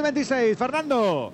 2026. Fernando.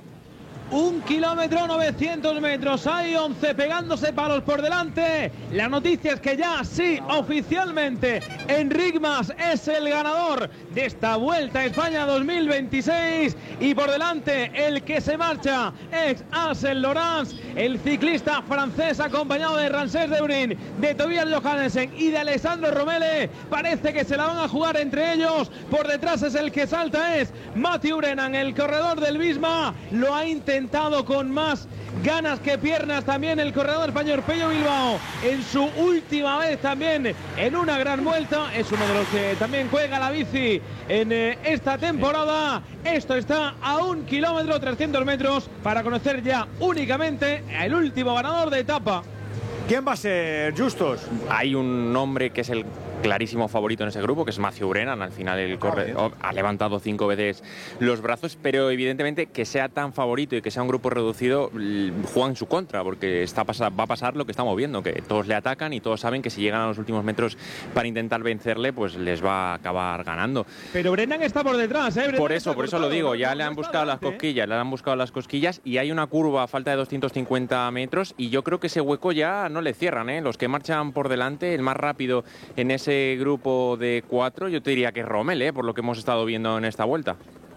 1 kilómetro 900 metros, hay 11 pegándose palos por delante. La noticia es que ya sí, oficialmente, Enric Mas es el ganador de esta Vuelta a España 2026. Y por delante, el que se marcha es Axel Laurens, el ciclista francés acompañado de Ramses Debrin, de Tobias Johannesen y de Alessandro Romele. Parece que se la van a jugar entre ellos. Por detrás es el que salta, es Mathieu Brennan, el corredor del Visma. Lo ha intentado con más ganas que piernas también el corredor español Pello Bilbao en su última vez también en una gran vuelta. Es uno de los que también juega la bici en esta temporada. Esto está a 1 kilómetro 300 metros para conocer ya únicamente el último ganador de etapa. ¿Quién va a ser, Justos? Hay un nombre que es el clarísimo favorito en ese grupo, que es Mathieu Brennan. Al final el corredor ha levantado 5 veces los brazos, pero evidentemente que sea tan favorito y que sea un grupo reducido juega en su contra, porque va a pasar lo que estamos viendo, que todos le atacan y todos saben que si llegan a los últimos metros para intentar vencerle, pues les va a acabar ganando. Pero Brennan está por detrás, ¿eh? Por eso lo digo, ya le han buscado las cosquillas, y hay una curva a falta de 250 metros y yo creo que ese hueco ya no le cierran, ¿eh? Los que marchan por delante, el más rápido en ese grupo de 4, yo te diría que es Romele, por lo que hemos estado viendo en esta vuelta.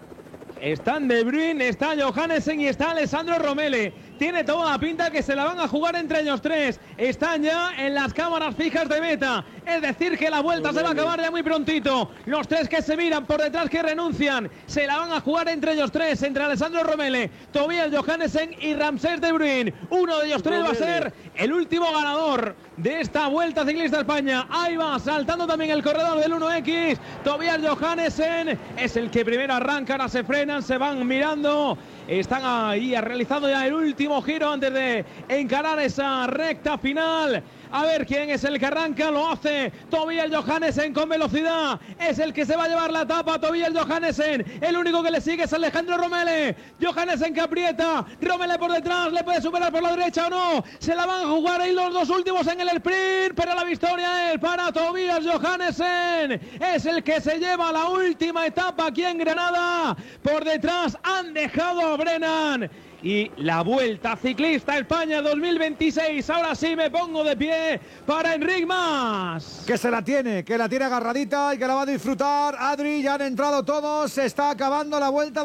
Están De Bruyne, está Johannesen y está Alessandro Romele. Tiene toda la pinta que se la van a jugar entre ellos tres. Están ya en las cámaras fijas de meta. Es decir, que la vuelta se va a acabar ya muy prontito. Los tres que se miran por detrás, que renuncian, se la van a jugar entre ellos tres, entre Alessandro Romele, Tobias Johannesen y Ramses De Bruyne. Uno de ellos tres va a ser el último ganador de esta Vuelta Ciclista a España. Ahí va, saltando también el corredor del 1X. Tobias Johannesen es el que primero arranca, ahora se frenan, se van mirando. Están ahí realizando ya el último giro antes de encarar esa recta final. A ver quién es el que arranca, lo hace Tobias Johannesen con velocidad. Es el que se va a llevar la etapa, Tobias Johannesen. El único que le sigue es Alejandro Romele. Johannesen que aprieta, Romele por detrás, le puede superar por la derecha o no. Se la van a jugar ahí los dos últimos en el sprint, pero la victoria es para Tobias Johannesen. Es el que se lleva la última etapa aquí en Granada. Por detrás han dejado a Brennan. Y la Vuelta Ciclista a España 2026. Ahora sí me pongo de pie para Enric Mas. Que se la tiene, que la tiene agarradita y que la va a disfrutar. Adri, ya han entrado todos. Se está acabando la Vuelta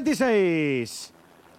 2026.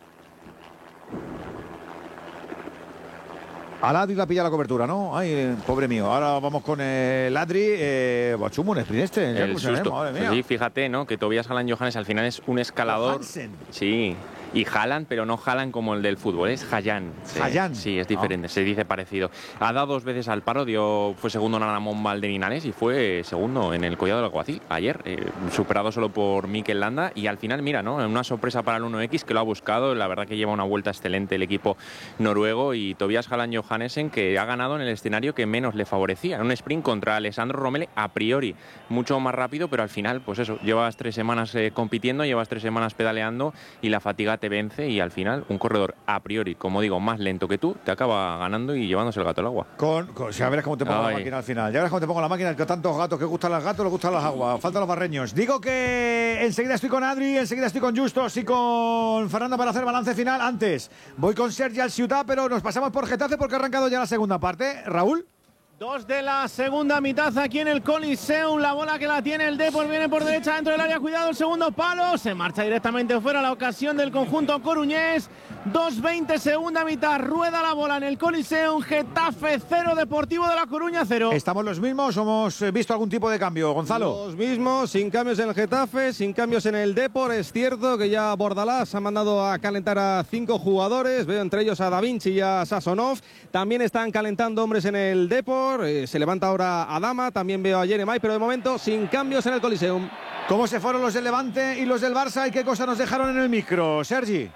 Al Adri la pilla la cobertura, ¿no? Ay, pobre mío. Ahora vamos con el Adri. Chumbo, un sprint este. El susto. Madre mía. Sí, fíjate, ¿no? Que Tobias Johannesen al final es un escalador. Sí. Y Haaland, pero no Haaland como el del fútbol, es Hayan. Hayan. Sí, es diferente, se dice parecido. Ha dado 2 veces al paro, fue segundo en Aramón Valdevinales y fue segundo en el Collado del Alguacil ayer, superado solo por Mikel Landa. Y al final, mira, ¿no? Una sorpresa para el 1X que lo ha buscado. La verdad que lleva una vuelta excelente el equipo noruego. Y Tobias Johannesen, que ha ganado en el escenario que menos le favorecía. En un sprint contra Alessandro Romele, a priori mucho más rápido, pero al final, pues eso, llevas 3 semanas compitiendo, llevas 3 semanas pedaleando y la fatiga te vence, y al final un corredor a priori, como digo, más lento que tú, te acaba ganando y llevándose el gato al agua. Ya verás cómo te pongo la máquina al final. Ya verás cómo te pongo la máquina, que tantos gatos que gustan los gatos, les gustan las aguas. Faltan los barreños. Digo que enseguida estoy con Adri, enseguida estoy con Justos y con Fernando para hacer balance final. Antes voy con Sergi al Ciutat, pero nos pasamos por Getafe porque ha arrancado ya la segunda parte. Raúl. 2 de la segunda mitad aquí en el Coliseum. La bola que la tiene el Depor, viene por derecha dentro del área. Cuidado, el segundo palo. Se marcha directamente fuera la ocasión del conjunto coruñés. 2:20 segunda mitad. Rueda la bola en el Coliseum. Getafe 0, Deportivo de La Coruña 0. ¿Estamos los mismos o hemos visto algún tipo de cambio, Gonzalo? Los mismos, sin cambios en el Getafe, sin cambios en el Depor. Es cierto que ya Bordalás ha mandado a calentar a 5 jugadores. Veo entre ellos a Da Vinci y a Sasonov. También están calentando hombres en el Depor. Se levanta ahora Adama, también veo a Jeremai, pero de momento sin cambios en el Coliseum. ¿Cómo se fueron los del Levante y los del Barça y qué cosas nos dejaron en el micro, Sergi?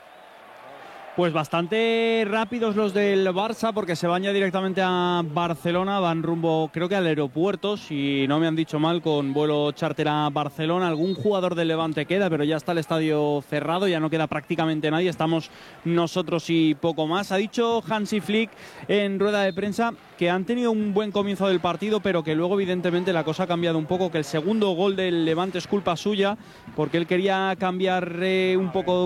Pues bastante rápidos los del Barça, porque se van ya directamente a Barcelona, van rumbo creo que al aeropuerto, si no me han dicho mal, con vuelo charter a Barcelona. Algún jugador del Levante queda, pero ya está el estadio cerrado, ya no queda prácticamente nadie, estamos nosotros y poco más. Ha dicho Hansi Flick en rueda de prensa que han tenido un buen comienzo del partido, pero que luego evidentemente la cosa ha cambiado un poco, que el segundo gol del Levante es culpa suya, porque él quería cambiar un poco